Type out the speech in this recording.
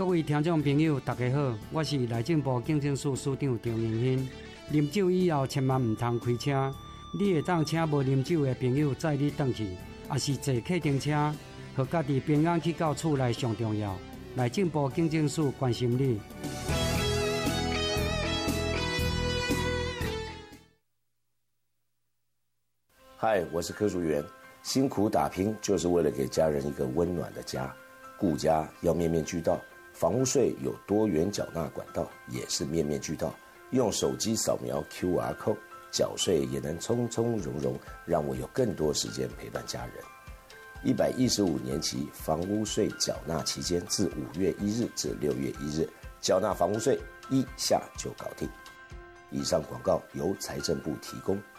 各位听众朋友，大家好，我是内政部警政署署长张明兴。啉酒以后，千万唔通开车。你会当请无啉酒的朋友载你返去，也是坐客停车，互家己平安去到厝内上重要。内政部警政署关心你。 嗨，我是柯淑媛。辛苦打拼就是为了给家人一个温暖的家，顾家要面面俱到。房屋税有多元缴纳管道，也是面面俱到。用手机扫描 QR code 缴税也能从从容容，让我有更多时间陪伴家人。115年期房屋税缴纳期间，自5月1日至6月1日，缴纳房屋税1下就搞定。以上广告由财政部提供。